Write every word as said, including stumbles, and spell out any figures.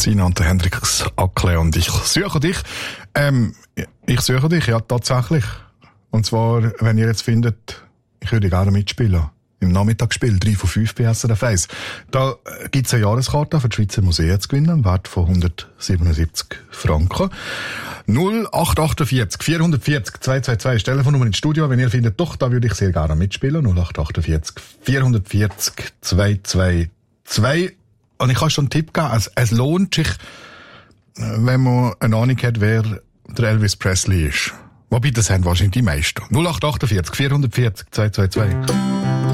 Sina und der Hendrix Ackle und ich suche dich. Ähm, ich suche dich, ja, tatsächlich. Und zwar, wenn ihr jetzt findet, ich würde gerne mitspielen. Im Nachmittagsspiel, drei von fünf bei S R F eins. Da gibt's eine Jahreskarte für die Schweizer Museen zu gewinnen, im Wert von hundertsiebenundsiebzig Franken. null acht achtundvierzig vierhundertvierzig zweihundertzweiundzwanzig ist die Telefonnummer ins Studio. Wenn ihr findet, doch, da würde ich sehr gerne mitspielen. null acht achtundvierzig vierhundertvierzig zweihundertzweiundzwanzig. Und ich kann schon einen Tipp geben, es, es lohnt sich, wenn man eine Ahnung hat, wer der Elvis Presley ist. Wobei, das haben wahrscheinlich die meisten. null acht achtundvierzig vierhundertvierzig zweihundertzweiundzwanzig.